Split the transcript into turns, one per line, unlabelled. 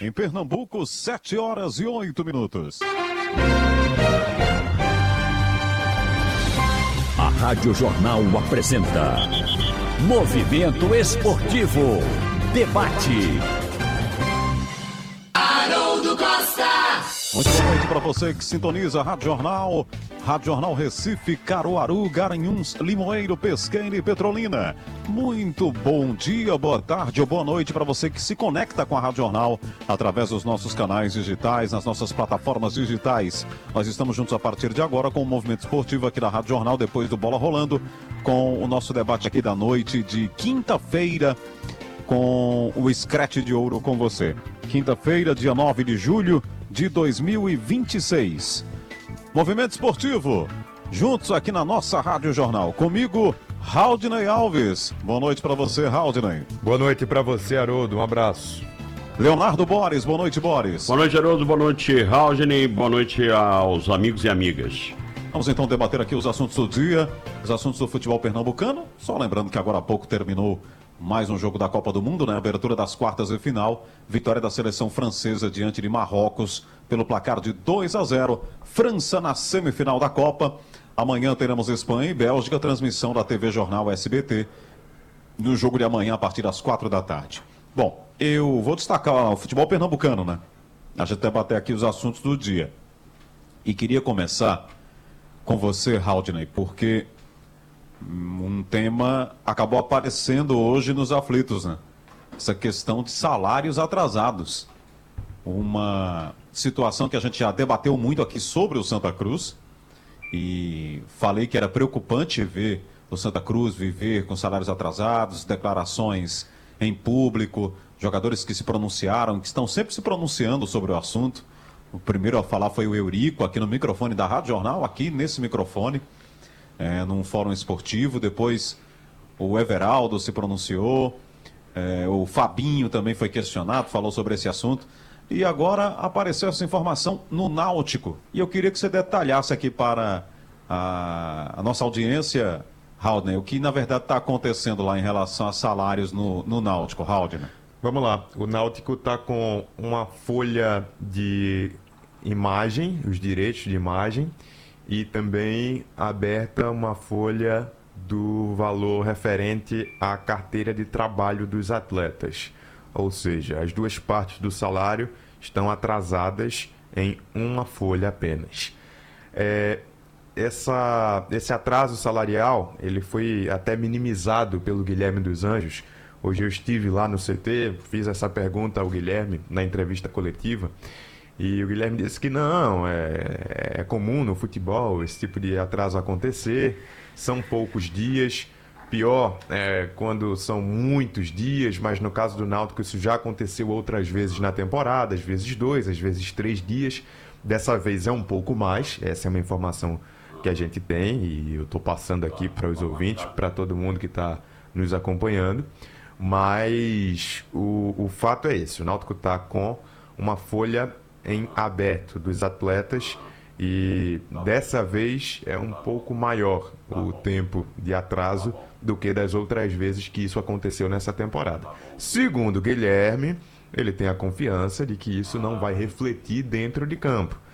Em Pernambuco, 7h08.
A Rádio Jornal apresenta Movimento Esportivo. Debate.
Haroldo Costa.
Muito boa noite para você que sintoniza a Rádio Jornal. Rádio Jornal Recife, Caruaru, Garanhuns, Limoeiro, Pesqueira e Petrolina. Muito bom dia, boa tarde ou boa noite para você que se conecta com a Rádio Jornal através dos nossos canais digitais, nas nossas plataformas digitais. Nós estamos juntos a partir de agora com o Movimento Esportivo aqui da Rádio Jornal, depois do Bola Rolando, com o nosso debate aqui da noite de quinta-feira, com o Scratch de Ouro com você. Quinta-feira, dia 9 de julho de 2026. Movimento Esportivo, juntos aqui na nossa Rádio Jornal. Comigo, Haldney Alves. Boa noite para você, Haldney.
Boa noite para você, Haroldo. Um abraço.
Leonardo Boris. Boa noite, Boris.
Boa noite, Haroldo. Boa noite, Haldney. Boa noite aos amigos e amigas.
Vamos então debater aqui os assuntos do dia, os assuntos do futebol pernambucano. Só lembrando que agora há pouco terminou mais um jogo da Copa do Mundo, né? Abertura das quartas de final. Vitória da seleção francesa diante de Marrocos pelo placar de 2-0. França na semifinal da Copa. Amanhã teremos Espanha e Bélgica, transmissão da TV Jornal SBT, no jogo de amanhã a partir das 4 da tarde. Bom, eu vou destacar o futebol pernambucano, né? A gente debater aqui os assuntos do dia. E queria começar com você, Haldney, porque um tema acabou aparecendo hoje nos aflitos, né? Essa questão de salários atrasados. Uma situação que a gente já debateu muito aqui sobre o Santa Cruz. E falei que era preocupante ver o Santa Cruz viver com salários atrasados, declarações em público, jogadores que se pronunciaram, que estão sempre se pronunciando sobre o assunto. O primeiro a falar foi o Eurico, aqui no microfone da Rádio Jornal, aqui nesse microfone, num fórum esportivo. Depois o Everaldo se pronunciou, o Fabinho também foi questionado, falou sobre esse assunto. E agora apareceu essa informação no Náutico. E eu queria que você detalhasse aqui para a nossa audiência, Haldney, o que na verdade está acontecendo lá em relação a salários no Náutico, Haldney.
Vamos lá. O Náutico está com uma folha de imagem, os direitos de imagem, e também aberta uma folha do valor referente à carteira de trabalho dos atletas. Ou seja, as duas partes do salário estão atrasadas em uma folha apenas. Esse atraso salarial ele foi até minimizado pelo Guilherme dos Anjos. Hoje eu estive lá no CT, fiz essa pergunta ao Guilherme na entrevista coletiva, e o Guilherme disse que não, é comum no futebol esse tipo de atraso acontecer, são poucos dias. Pior é quando são muitos dias, mas no caso do Náutico isso já aconteceu outras vezes na temporada, às vezes 2, às vezes 3 dias. Dessa vez é um pouco mais, essa é uma informação que a gente tem e eu estou passando aqui para os ouvintes, para todo mundo que está nos acompanhando. Mas o fato é esse, o Náutico está com uma folha em aberto dos atletas e dessa vez é um pouco maior o tempo de atraso do que das outras vezes que isso aconteceu nessa temporada. Segundo o Guilherme, ele tem a confiança de que isso não vai refletir dentro de campo.